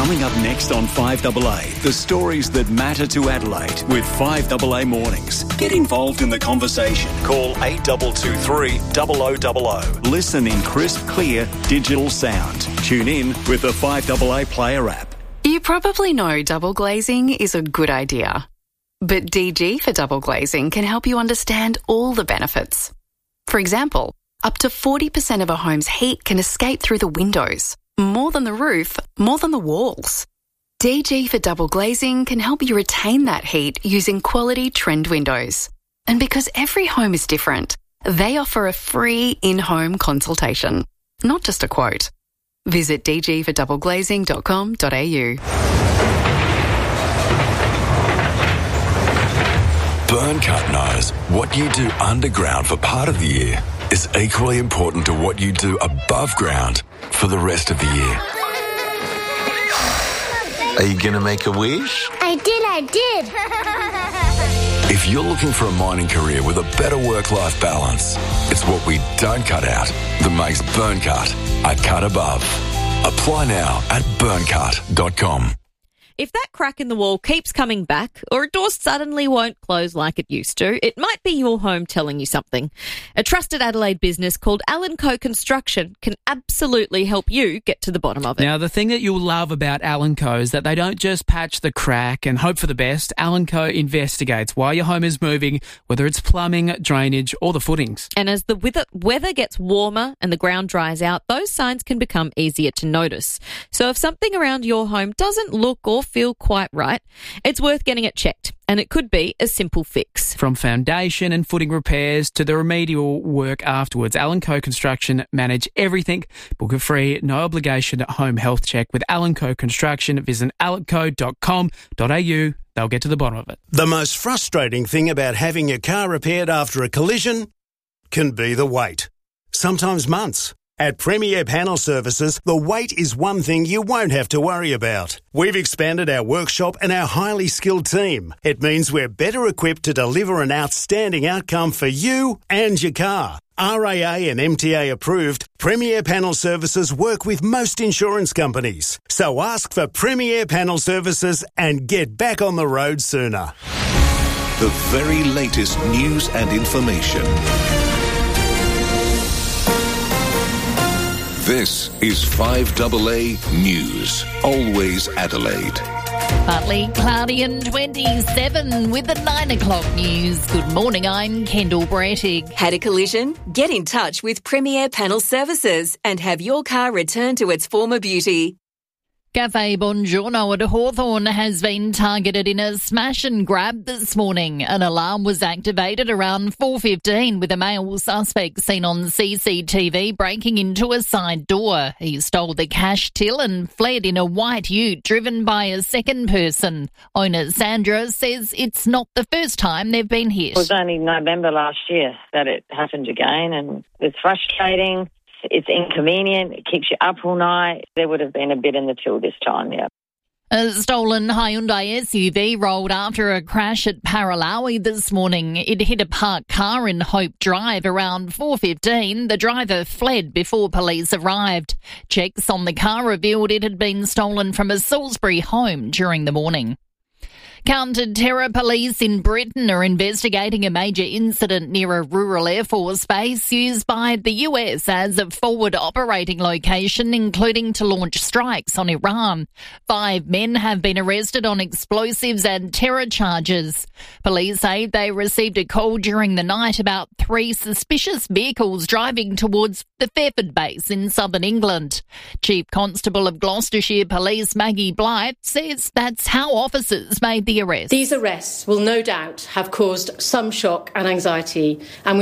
Coming up next on 5AA, the stories that matter to Adelaide with 5AA Mornings. Get involved in the conversation. Call 8223 0000. Listen in crisp, clear digital sound. Tune in with the 5AA Player app. You probably know double glazing is a good idea. But DG for double glazing can help you understand all the benefits. For example, up to 40% of a home's heat can escape through the windows. More than the roof, more than the walls. DG for double glazing can help you retain that heat using quality trend windows. And because every home is different, they offer a free in-home consultation, not just a quote. Visit dgfordoubleglazing.com.au. Burncut knows what you do underground for part of the year is equally important to what you do above ground for the rest of the year. Are you going to make a wish? I did. If you're looking for a mining career with a better work-life balance, it's what we don't cut out that makes Burncut a cut above. Apply now at burncut.com. If that crack in the wall keeps coming back or a door suddenly won't close like it used to, it might be your home telling you something. A trusted Adelaide business called Allen Co Construction can absolutely help you get to the bottom of it. Now, the thing that you'll love about Allen Co is that they don't just patch the crack and hope for the best. Allen Co investigates why your home is moving, whether it's plumbing, drainage or the footings. And as the weather gets warmer and the ground dries out, those signs can become easier to notice. So if something around your home doesn't look or feel quite right, it's worth getting it checked, and it could be a simple fix. From foundation and footing repairs to the remedial work afterwards, Allen Co Construction manage everything. Book a free, no obligation home health check with Allen Co Construction. Visit allenco.com.au. They'll get to the bottom of it. The most frustrating thing about having your car repaired after a collision can be the wait. Sometimes months. At Premier Panel Services, the wait is one thing you won't have to worry about. We've expanded our workshop and our highly skilled team. It means we're better equipped to deliver an outstanding outcome for you and your car. RAA and MTA approved, Premier Panel Services work with most insurance companies. So ask for Premier Panel Services and get back on the road sooner. The very latest news and information. This is 5AA News. Always Adelaide. Partly cloudy and 27 with the 9 o'clock news. Good morning, I'm Kendall Brettig. Had a collision? Get in touch with Premier Panel Services and have your car returned to its former beauty. Cafe Buongiorno at Hawthorn has been targeted in a smash and grab this morning. An alarm was activated around 4:15 with a male suspect seen on CCTV breaking into a side door. He stole the cash till and fled in a white ute driven by a second person. Owner Sandra says it's not the first time they've been hit. It was only November last year that it happened again, and it's frustrating. It's inconvenient. It keeps you up all night. There would have been a bit in the till this time, yeah. A stolen Hyundai SUV rolled after a crash at Paralawi this morning. It hit a parked car in Hope Drive around 4:15. The driver fled before police arrived. Checks on the car revealed it had been stolen from a Salisbury home during the morning. Counter-terror police in Britain are investigating a major incident near a rural Air Force base used by the US as a forward operating location, including to launch strikes on Iran. 5 men have been arrested on explosives and terror charges. Police say they received a call during the night about 3 suspicious vehicles driving towards the Fairford base in southern England. Chief Constable of Gloucestershire Police Maggie Blythe says that's how officers made the arrest. These arrests will no doubt have caused some shock and anxiety, and we